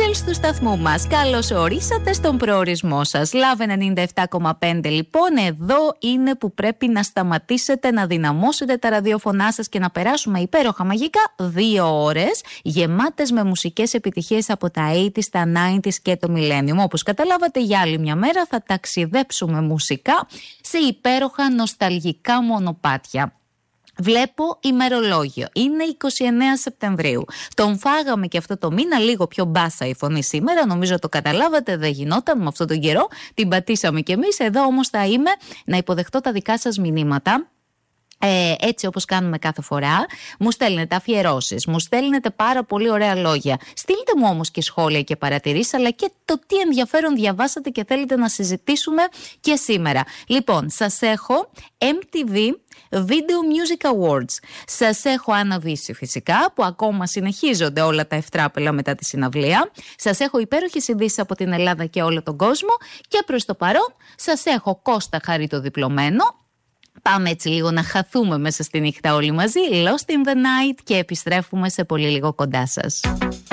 millennials του σταθμού μας, καλώς ορίσατε στον προορισμό σας. Love 97,5 λοιπόν, εδώ είναι που πρέπει να σταματήσετε, να δυναμώσετε τα ραδιοφωνά σας και να περάσουμε υπέροχα μαγικά 2 ώρες γεμάτες με μουσικές επιτυχίες από τα 80s, τα 90s και το Millennium. Όπως καταλάβατε, για άλλη μια μέρα θα ταξιδέψουμε μουσικά σε υπέροχα νοσταλγικά μονοπάτια. Βλέπω ημερολόγιο. Είναι 29 Σεπτεμβρίου. Τον φάγαμε και αυτό το μήνα λίγο πιο μπάσα η φωνή σήμερα. Νομίζω το καταλάβατε, δεν γινόταν με αυτόν τον καιρό. Την πατήσαμε κι εμείς. Εδώ όμως θα είμαι να υποδεχτώ τα δικά σας μηνύματα. Έτσι όπως κάνουμε κάθε φορά. Μου στέλνετε αφιερώσεις, μου στέλνετε πάρα πολύ ωραία λόγια. Στείλτε μου όμως και σχόλια και παρατηρήσεις, αλλά και το τι ενδιαφέρον διαβάσατε και θέλετε να συζητήσουμε και σήμερα. Λοιπόν, σας έχω MTV Video Music Awards. Σας έχω Άννα Βύση φυσικά, που ακόμα συνεχίζονται όλα τα ευτράπελα μετά τη συναυλία. Σας έχω υπέροχες ειδήσεις από την Ελλάδα και όλο τον κόσμο. Και προς το παρόν σας έχω Κώστα Χαριτοδιπλωμένο. Πάμε έτσι λίγο να χαθούμε μέσα στη νύχτα όλοι μαζί. Lost in the Night και επιστρέφουμε σε πολύ λίγο κοντά σας.